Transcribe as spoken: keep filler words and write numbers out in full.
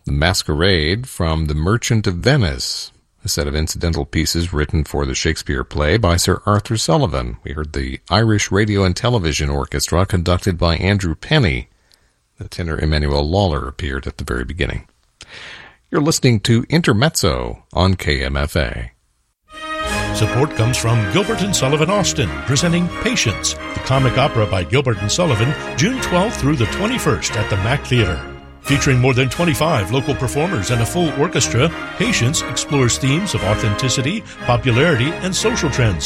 The Masquerade from The Merchant of Venice, a set of incidental pieces written for the Shakespeare play by Sir Arthur Sullivan. We heard the Irish Radio and Television Orchestra conducted by Andrew Penny. The tenor Emmanuel Lawler appeared at the very beginning. You're listening to Intermezzo on K M F A. Support comes from Gilbert and Sullivan Austin, presenting Patience, the comic opera by Gilbert and Sullivan, June twelfth through the twenty-first at the Mac Theater. Featuring more than twenty-five local performers and a full orchestra, Patience explores themes of authenticity, popularity, and social trends